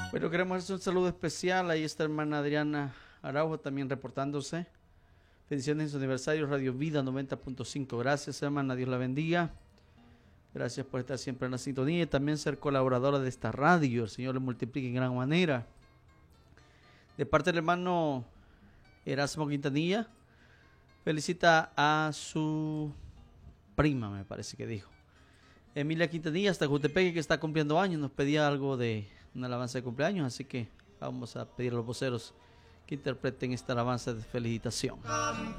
Bueno, queremos hacer un saludo especial. Ahí está hermana Adriana Araujo también reportándose. Bendiciones en su aniversario, Radio Vida 90.5. Gracias, hermana, Dios la bendiga. Gracias por estar siempre en la sintonía y también ser colaboradora de esta radio. El Señor le multiplique en gran manera. De parte del hermano Erasmo Quintanilla, felicita a su prima, me parece que dijo. Emilia Quintanilla, hasta Jutepec, que está cumpliendo años, nos pedía algo de una alabanza de cumpleaños, así que vamos a pedir a los voceros que interpreten esta alabanza de felicitación.